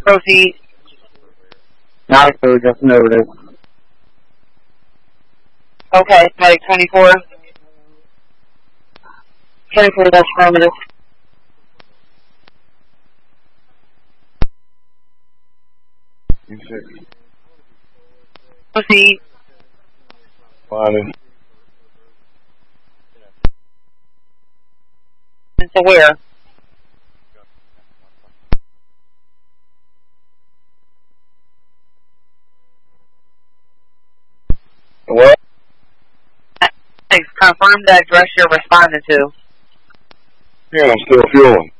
Proceed. Not a code, just notice. Okay, medic 24. 24, that's affirmative. Proceed. Fine. So where? What? Confirm the address you're responding to. Yeah, I'm still fueling.